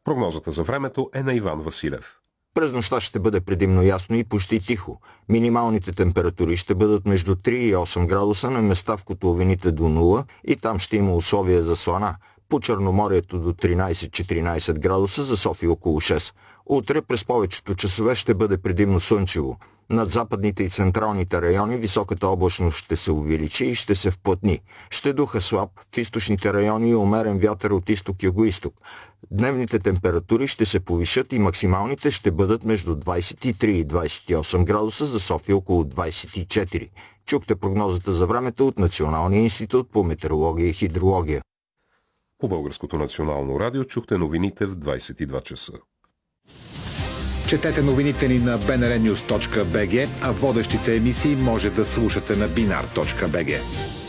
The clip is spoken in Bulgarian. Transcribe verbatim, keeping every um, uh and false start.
Прогнозата за времето е на Иван Василев. През нощта ще бъде предимно ясно и почти тихо. Минималните температури ще бъдат между три и осем градуса, на места в котловините до нула и там ще има условия за слана. По Черноморието до тринайсет-четиринайсет градуса, за София около шест. Утре през повечето часове ще бъде предимно слънчево. Над западните и централните райони високата облачност ще се увеличи и ще се вплътни. Ще духа слаб, в източните райони умерен вятър от изток-югоизток. Дневните температури ще се повишат и максималните ще бъдат между двайсет и три и двайсет и осем градуса, за София около двайсет и четири. Чухте прогнозата за времето от Националния институт по метеорология и хидрология. По Българското национално радио чухте новините в двайсет и два часа. Четете новините ни на би ен ар нюз точка би джи, а водещите емисии може да слушате на бинар точка би джи.